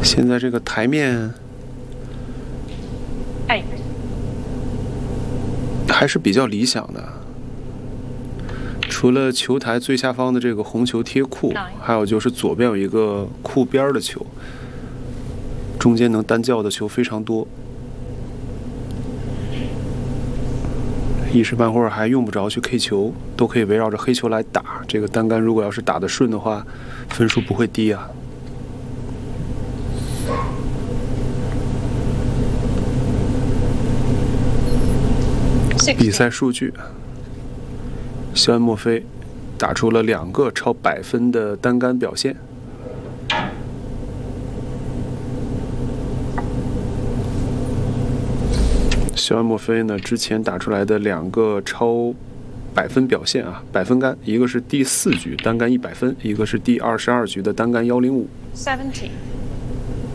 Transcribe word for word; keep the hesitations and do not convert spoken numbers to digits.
现在这个台面还是比较理想的。除了球台最下方的这个红球贴库，还有就是左边有一个库边的球，中间能单叫的球非常多。一时半会儿还用不着去 K 球，都可以围绕着黑球来打。这个单杆如果要是打得顺的话，分数不会低啊。比赛数据。肖恩·墨菲打出了两个超百分的单杆表现。肖恩·墨菲呢，之前打出来的两个超百分表现啊，百分杆，一个是第四局单杆一百分，一个是第二十二局的单杆幺零五。